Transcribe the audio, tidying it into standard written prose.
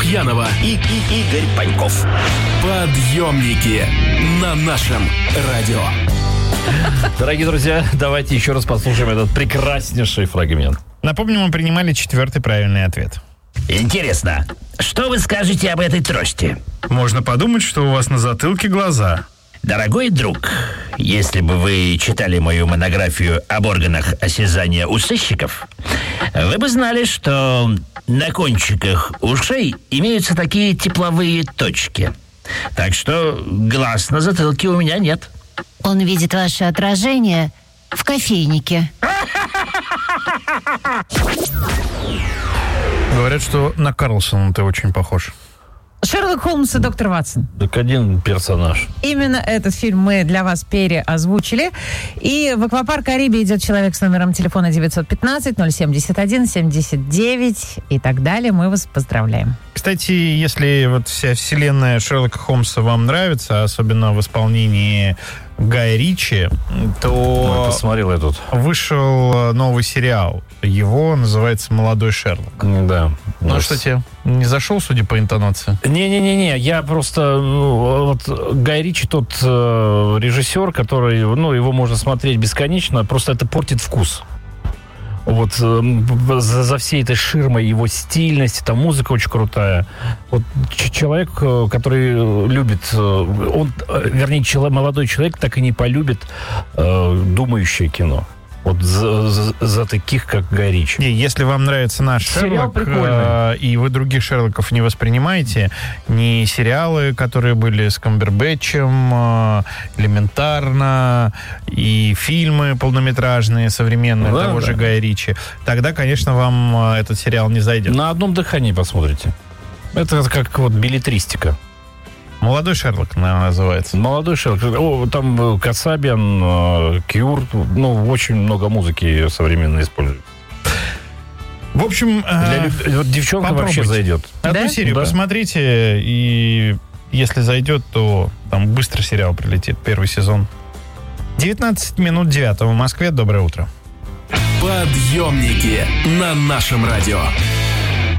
Лукьянова и Игорь Паньков. Подъемники на нашем радио. Дорогие друзья, давайте еще раз послушаем этот прекраснейший фрагмент. Напомню, мы принимали 4-й правильный ответ. Интересно, что вы скажете об этой трости? Можно подумать, что у вас на затылке глаза. Дорогой друг, если бы вы читали мою монографию об органах осязания у сыщиков, вы бы знали, что на кончиках ушей имеются такие тепловые точки. Так что глаз на затылке у меня нет. Он видит ваше отражение в кофейнике. Говорят, что на Карлсона ты очень похож. Шерлок Холмс и доктор Ватсон. Так один персонаж. Именно этот фильм мы для вас переозвучили. И в аквапарк Карибе идет человек с номером телефона 915-071-79 и так далее. Мы вас поздравляем. Кстати, если вот вся вселенная Шерлока Холмса вам нравится, особенно в исполнении Гая Ричи, то посмотрел я тут. Вышел новый сериал. Его называется «Молодой Шерлок». Да. Ну, что тебе, не зашел, судя по интонации? Не-не-не, я просто... вот Гай Ричи тот режиссер, который... его можно смотреть бесконечно, просто это портит вкус. Вот за всей этой ширмой его стильность, там музыка очень крутая. Вот человек, который любит, молодой человек так и не полюбит думающее кино. Вот за таких, как Гай Ричи. Если вам нравится наш Шерлок, и вы других Шерлоков не воспринимаете, ни сериалы, которые были с Камбербэтчем, элементарно, и фильмы полнометражные, современные, того же Гая Ричи, тогда, конечно, вам этот сериал не зайдет. На одном дыхании посмотрите. Это как вот беллетристика. «Молодой Шерлок», наверное, называется. «Молодой Шерлок». Там Касабиан, Кьюр, очень много музыки современной используют. В общем, девчонка вообще зайдет. Одну серию посмотрите, и если зайдет, то там быстро сериал прилетит, первый сезон. 19 минут 9 в Москве. Доброе утро. Подъемники на нашем радио.